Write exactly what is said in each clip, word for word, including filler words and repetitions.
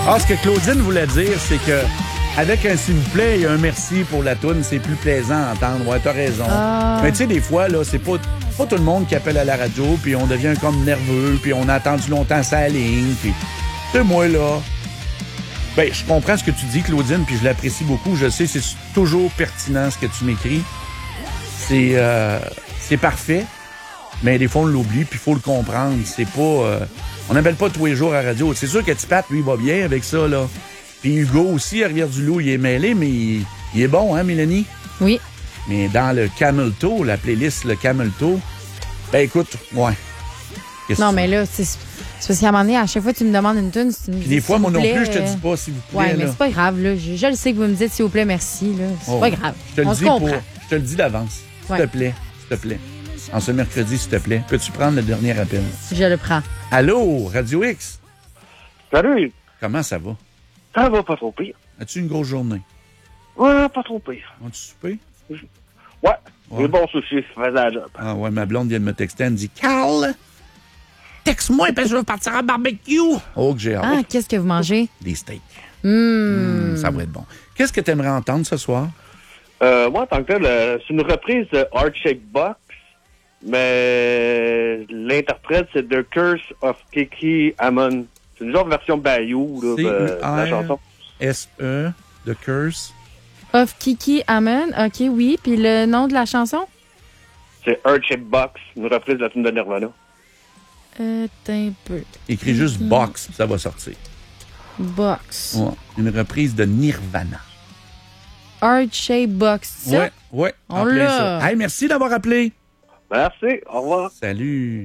Ah, ce que Claudine voulait dire, c'est que avec un s'il vous plaît et un merci pour la toune, c'est plus plaisant à entendre. Ouais, t'as raison. Ah. Mais tu sais, des fois, là, c'est pas, pas tout le monde qui appelle à la radio, puis on devient comme nerveux, puis on a attendu longtemps sa ligne, puis... Tu sais, moi, là... Ben, je comprends ce que tu dis, Claudine, puis je l'apprécie beaucoup. Je sais, c'est toujours pertinent ce que tu m'écris. C'est, euh, c'est parfait, mais des fois, on l'oublie, puis il faut le comprendre. C'est pas... Euh, on n'appelle pas tous les jours à la radio. C'est sûr que Tipat, lui, il va bien avec ça, là. Puis Hugo aussi, à Rivière-du-Loup, il est mêlé, mais il, il est bon, hein, Mélanie? Oui. Mais dans le Camel Toe, la playlist, le Camel Toe, ben écoute, ouais. Qu'est-ce Non, que mais là, c'est, c'est parce qu'à un moment donné, à chaque fois que tu me demandes une tune, tu me dis. Puis des fois, s'il moi vous non plaît, plus, je te euh, dis pas, s'il vous plaît. Ouais, mais là. c'est pas grave, là. Je, je le sais que vous me dites, s'il vous plaît, merci, là. C'est Oh, pas grave. Je te le On dis se pour, comprend. je te le dis d'avance. S'il Ouais. te plaît, s'il te plaît. En ce mercredi, s'il te plaît. Peux-tu prendre le dernier appel? Je le prends. Allô, Radio X? Salut. Comment ça va? Ça va pas trop pire. As-tu une grosse journée? Ouais, pas trop pire. As-tu soupé? Ouais. Ouais. Des bons sushis, ça faisait la job. Ah ouais, ma blonde vient de me texter, elle me dit « Carl, texte-moi parce que je veux partir à barbecue! » Oh, que j'ai hâte. Ah, qu'est-ce que vous mangez? Des steaks. Hum. Mmh, ça va être bon. Qu'est-ce que tu aimerais entendre ce soir? Euh, moi, en tant que tel, euh, c'est une reprise de Heart Shake Box, mais l'interprète, c'est The Curse of Kiki Amon. C'est une genre de version Bayou, là, de, de la chanson. S E, The Curse. Of Kiki Amon. OK, oui. Puis le nom de la chanson? C'est Heart Shake Box, une reprise de la tune de Nirvana. Euh, t'as un peu. Écris juste Mhm. Box, puis ça va sortir. Box. Ouais, une reprise de Nirvana. Heart Shape Box. Ça? Ouais, ouais. On en plein l'a. ça. Hey, merci d'avoir appelé. Merci, au revoir. Salut.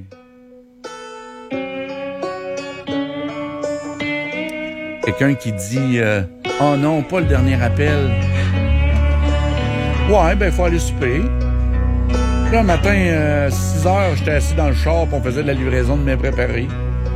Quelqu'un qui dit euh, oh non, pas le dernier appel. Ouais, ben, il faut aller souper. Là, un matin, euh, six heures, j'étais assis dans le char, puis on faisait de la livraison de mes préparés.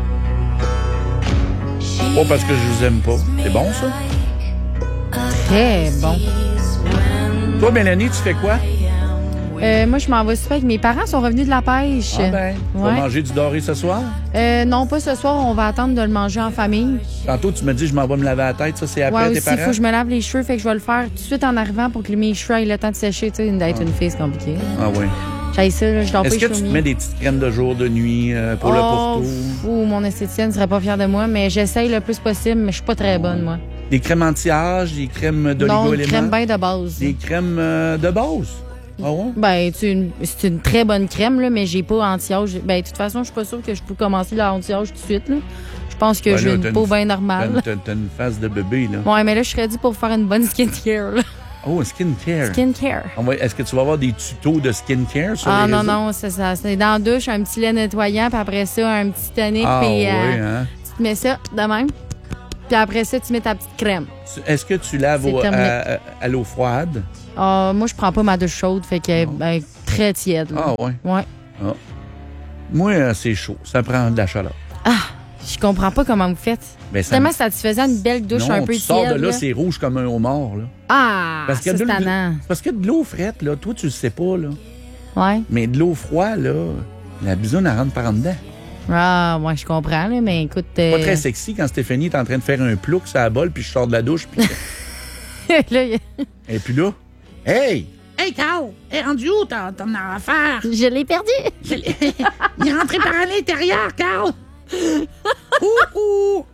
Pas parce que je vous aime pas. C'est bon, ça? Très bon. Toi, Mélanie, tu fais quoi? Euh, moi, je m'en vais super avec mes parents. Sont revenus de la pêche. Ah ben, tu vas Ouais. manger du doré ce soir? Euh, non, pas ce soir. On va attendre de le manger en famille. Tantôt, tu me dis, je m'en vais me laver la tête. Ça, c'est après Ouais, tes aussi, il parents? faut que je me lave les cheveux. Fait que je vais le faire tout de suite en arrivant pour que mes cheveux aient le temps de sécher. Tu sais, d'être une fille, c'est compliqué. Ah oui. J'aille ça, là, je dors pas Est-ce les que cheveux tu te au mets milieu. des petites crèmes de jour, de nuit euh, pour le Oh, pourtour? fou, mon esthéticienne serait pas fière de moi, mais j'essaye le plus possible, mais je suis pas très bonne, moi. Des crèmes anti-âge, des crèmes Non, une d'oligo-éléments? crème bien de base. Des crèmes euh, de base? Ah ouais? Ben, c'est une, c'est une très bonne crème, là, mais j'ai pas anti-âge. Ben, de toute façon, je suis pas sûre que je peux commencer l'anti-âge tout de suite, là. Je pense que Ben j'ai là, une t'as peau une- bien normale. T'as, t'as une face de bébé, là. Ouais, mais là, je serais dit pour faire une bonne skincare, là. Oh, skincare. Skincare. On va- Est-ce que tu vas avoir des tutos de skincare sur Ah les non, réseaux? non, c'est ça. C'est dans la douche, un petit lait nettoyant, puis après ça, un petit tonic, Ah puis oui, euh, hein? tu te mets ça de même. Puis après ça, tu mets ta petite crème. Tu- Est-ce que tu laves C'est au- à, terminé. à- à l'eau froide? Ah, moi, je prends pas ma douche chaude, fait qu'elle est ben, très tiède. là. Ah ouais? Ouais. Ah. Moi, euh, c'est chaud. Ça prend de la chaleur. Ah, je comprends pas comment vous faites. Ben, C'est ça tellement me- satisfaisant, une belle douche non, un peu tu sors tiède. de là, là. c'est rouge comme un homard, là. Ah, Parce qu'il y ça, a c'est de, tannant. c'est parce qu'il y a de l'eau frette, là. Toi, tu le sais pas, là. Ouais. Mais de l'eau froide, là, la bisoune, elle rentre par en dedans. Ah, moi, je comprends, là, mais écoute. euh, Pas très sexy quand Stéphanie est en train de faire un plouc sur la bol, puis je sors de la douche, puis... là, y a- Et puis là, hey! Hey, Carl, est rendu où ton, ton affaire? je l'ai perdu. Je l'ai- Il est rentré par l'intérieur, Carl. Coucou.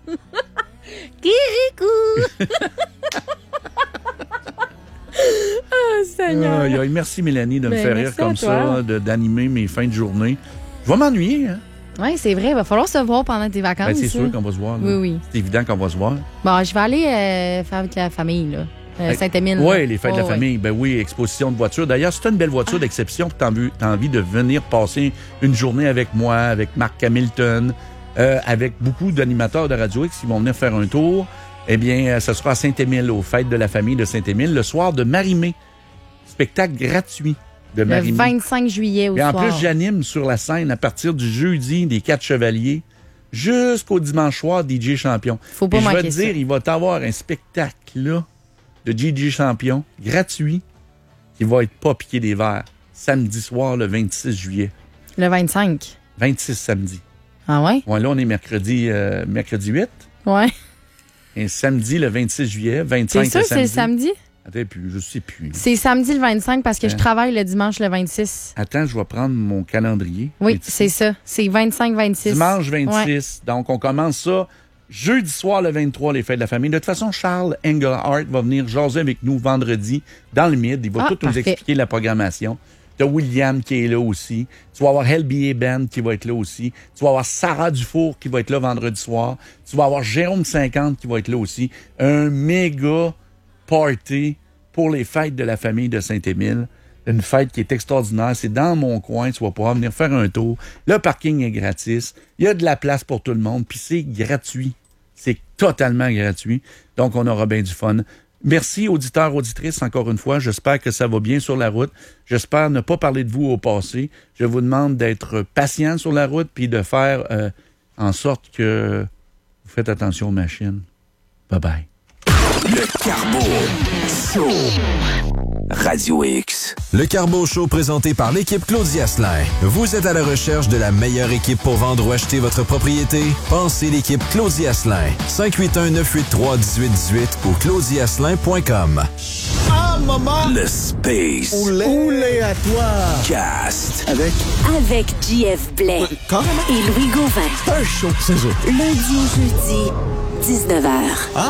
Kirikou. Ah, Seigneur. Aïe, aïe, merci Mélanie de me Ben, faire rire merci à comme toi. ça, de- d'animer mes fins de journée. Je vais m'ennuyer, hein? Oui, c'est vrai. Il va falloir se voir pendant tes vacances. Ben, c'est là. sûr qu'on va se voir. là. Oui, oui. C'est évident qu'on va se voir. Bon, je vais aller euh, faire avec la famille, là. Euh, Saint-Émile. Oui, là. les fêtes de Oh, la ouais. famille. Ben oui, exposition de voitures. D'ailleurs, si tu as une belle voiture d'exception, tu as envie, t'as envie de venir passer une journée avec moi, avec Marc Hamilton, euh, avec beaucoup d'animateurs de Radio X qui vont venir faire un tour, eh bien, euh, ce sera à Saint-Émile, aux fêtes de la famille de Saint-Émile, le soir de Marie-Mé. Spectacle gratuit de Le Marie-Mé. vingt-cinq juillet au Et en soir. plus, j'anime sur la scène à partir du jeudi des Quatre Chevaliers jusqu'au dimanche soir D J Champion. Faut pas Et je vais manquer te dire, ça. il va t'avoir un spectacle là de D J Champion gratuit qui va être pas piqué des verres samedi soir le vingt-six juillet. Le vingt-cinq. vingt-six samedi. Ah ouais? Ouais, là, on est mercredi, euh, mercredi huit. Ouais. un samedi le vingt-six juillet, vingt-cinq C'est sûr que c'est le samedi? Attends, plus, je sais plus. C'est samedi le vingt-cinq parce que hein? je travaille le dimanche le vingt-six. Attends, je vais prendre mon calendrier. Oui, c'est ça. C'est vingt-cinq vingt-six. Dimanche vingt-six. Ouais. Donc, on commence ça jeudi soir le vingt-trois, les fêtes de la famille. De toute façon, Charles Engelhardt va venir jaser avec nous vendredi dans le Mid. Il va ah, tout parfait. nous expliquer la programmation. Tu as William qui est là aussi. Tu vas avoir L B A Band qui va être là aussi. Tu vas avoir Sarah Dufour qui va être là vendredi soir. Tu vas avoir Jérôme cinquante qui va être là aussi. Un méga party pour les fêtes de la famille de Saint-Émile. Une fête qui est extraordinaire. C'est dans mon coin. Tu vas pouvoir venir faire un tour. Le parking est gratis. Il y a de la place pour tout le monde. Puis c'est gratuit. C'est totalement gratuit. Donc, on aura bien du fun. Merci, auditeurs, auditrices, encore une fois. J'espère que ça va bien sur la route. J'espère ne pas parler de vous au passé. Je vous demande d'être patient sur la route puis de faire euh, en sorte que vous faites attention aux machines. Bye-bye. Le Carbo Show. Radio X. Le Carbo Show présenté par l'équipe Claudia Asselin. Vous êtes à la recherche de la meilleure équipe pour vendre ou acheter votre propriété? Pensez l'équipe Claudia Asselin. cinq huit un, neuf huit trois, un huit un huit ou claudia asselin point com. Ah, maman! Le Space. Oulé. Oulé à toi! Cast. Avec? Avec J F Blais. Euh, carrément? Et Louis Gauvin. Un show, c'est eux. Lundi au jeudi, dix-neuf heures. Ah?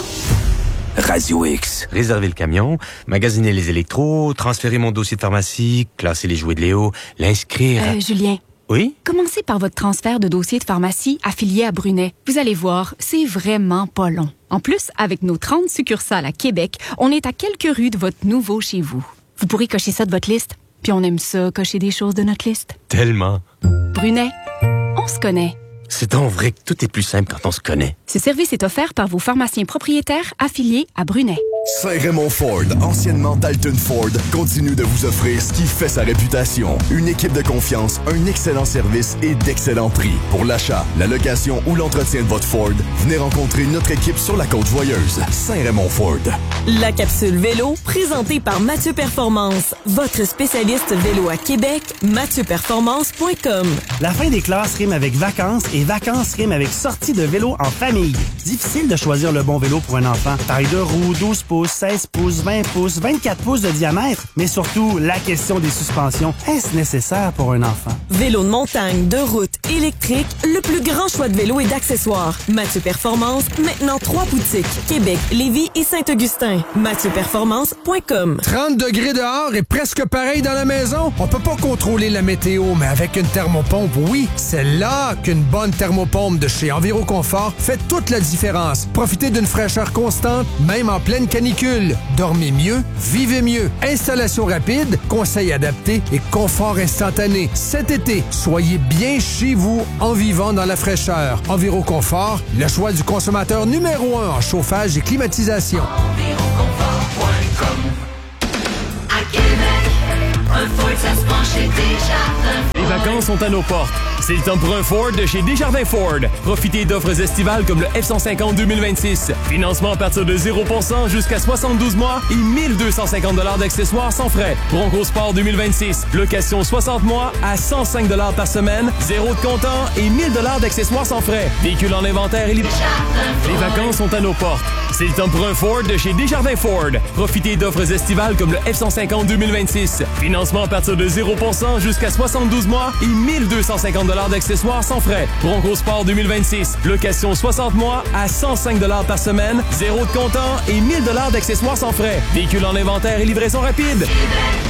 Radio X. Réserver le camion, magasiner les électros, transférer mon dossier de pharmacie, classer les jouets de Léo, l'inscrire... Euh, Julien. Oui? Commencez par votre transfert de dossier de pharmacie affilié à Brunet. Vous allez voir, c'est vraiment pas long. En plus, avec nos trente succursales à Québec, on est à quelques rues de votre nouveau chez vous. Vous pourrez cocher ça de votre liste. Puis on aime ça, cocher des choses de notre liste. Tellement. Brunet, on se connaît. C'est donc vrai que tout est plus simple quand on se connaît. Ce service est offert par vos pharmaciens propriétaires affiliés à Brunet. Saint-Raymond Ford, anciennement Dalton Ford, continue de vous offrir ce qui fait sa réputation. Une équipe de confiance, un excellent service et d'excellents prix. Pour l'achat, la location ou l'entretien de votre Ford, venez rencontrer notre équipe sur la Côte-Joyeuse. Saint-Raymond Ford. La capsule vélo, présentée par Mathieu Performance, votre spécialiste vélo à Québec, mathieu performance point com. La fin des classes rime avec vacances et vacances rime avec sortie de vélo en famille. Difficile de choisir le bon vélo pour un enfant. Taille de roue, douze pouces, seize pouces, vingt pouces, vingt-quatre pouces de diamètre, mais surtout la question des suspensions. Est-ce nécessaire pour un enfant? Vélo de montagne, de route, électrique, le plus grand choix de vélos et d'accessoires. Mathieu Performance, maintenant trois boutiques. Québec, Lévis et Saint-Augustin. mathieu performance point com. trente degrés dehors et presque pareil dans la maison? On peut pas contrôler la météo, mais avec une thermopompe, oui. C'est là qu'une bonne thermopompe de chez Enviroconfort fait toute la différence. Profitez d'une fraîcheur constante, même en pleine canicule. Dormez mieux, vivez mieux. Installation rapide, conseils adaptés et confort instantané. Cet été, soyez bien chez vous en vivant dans la fraîcheur. Enviroconfort, le choix du consommateur numéro un en chauffage et climatisation. Enviroconfort point com. À Québec, un Ford, ça se penche chez Desjardins. Les vacances sont à nos portes. C'est le temps pour un Ford de chez Desjardins Ford. Profitez d'offres estivales comme le F cent cinquante deux mille vingt-six. Financement à partir de zéro pour cent jusqu'à soixante-douze mois et mille deux cent cinquante dollars d'accessoires sans frais. Bronco Sport deux mille vingt-six. Location soixante mois à cent cinq dollars par semaine. Zéro de comptant et mille dollars d'accessoires sans frais. Véhicule en inventaire et libre. Les vacances sont à nos portes. C'est le temps pour un Ford de chez Desjardins Ford. Profitez d'offres estivales comme le F cent cinquante deux mille vingt-six. Financement à partir de zéro pour cent jusqu'à soixante-douze mois et mille deux cent cinquante dollars d'accessoires sans frais. Bronco Sport deux mille vingt-six. Location soixante mois à cent cinq dollars par semaine. Zéro de comptant et mille dollars d'accessoires sans frais. Véhicule en inventaire et livraison rapide.